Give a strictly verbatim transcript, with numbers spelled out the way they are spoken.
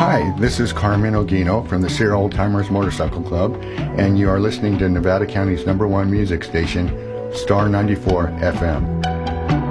Hi, this is Carmen Ogino from the Sierra Old Timers Motorcycle Club, and you are listening to Nevada County's number one music station, Star ninety-four F M.